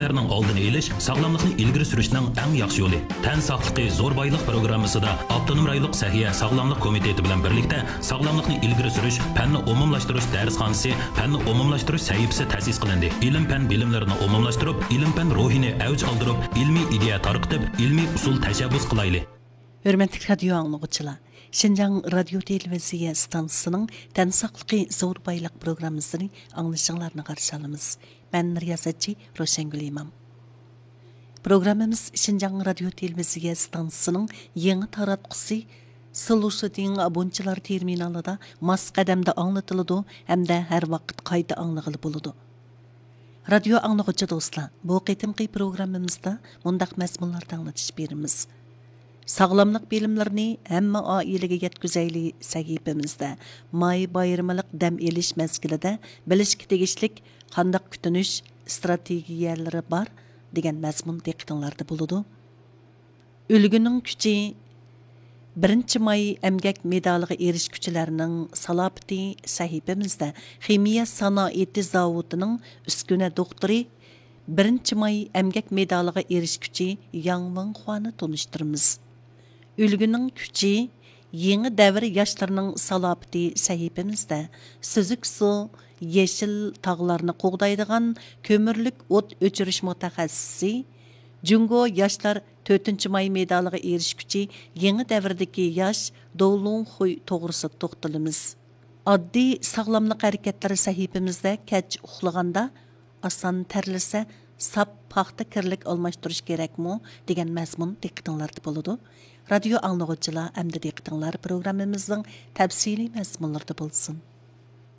kasalliklarning oldini olish, sog'lomlikni ilgari surishning eng yaxshi yo'li. Tan sog'ligi zo'r boylik programmasida Avtonom rayonlik sahiya sog'lomlik komiteti bilan birlikda sog'lomlikni ilgari surish, fanni umumlashtirish darsxonasi, fanni umumlashtirish sahifasi ta'sis qilindi. Ilm-fan bilimlarini umumlashtirib, ilm-fan ruhini avj oldirib, ilmiy ideya tarqitib, ilmiy usul tashabbus qilaylik. Hörmətli radio anlıqçılar, Şinjan Radio Televiziya stansiyasının tən saqlıqı zor baylıq proqramımızını anlaşıqlarını qarşı alımız. Mən riyasətçi Roşengül İmam. Proqramımız Şinjan Radio Televiziya stansiyasının yeni taratqısı Sıluşutin abonçılar terminalıda mas qədəmdə anlatılıdı, həm də hər vaxt qayda anlıqlı buludu. Radio anlıqçı dostlar, bu qitimqi proqramımızda mundaq məzmunlarda anlatış berimiz. Sağlamlıq bilimlərini həmmə ailəyə yetküzəyli səhifəmizdə may bayramlıq dəm eliş məzgilində bilishki tegishlik qandaq kütünüş strategiyaları var degan məzmun diqqətinizdə buludu. Ülgünün küçü 1 may əmgək medalığı erişküçülərinin salapiti səhifəmizdə ximiya sanaiti zavodunun üskünə doktori 1 may əmgək medalığı erişküçü Yang Wanghuanı tanıştırımız. Ülgünün küçü, yeni devir yaşlarının salapiti sahipimizde Süzük su, yeşil tağlarını qoğdaydıgan kömürlük ot öçürüş mutaxassisi, Jungo yaşlar 4. may medalığı erişküçü yeni devirdeki yaş Dovlun Huy toğrusu toxtalımız. Addi sağlamlık hareketleri sahipimizde keç uxlaganda asan terlise sap paxta kirlik almashtirish kerakmi degan mazmun diqqatinglarda bo'ladi. Radio anlıqçılar, əmdə diqqətinlər proqramımızın təfsili məzmunlarda bolsun.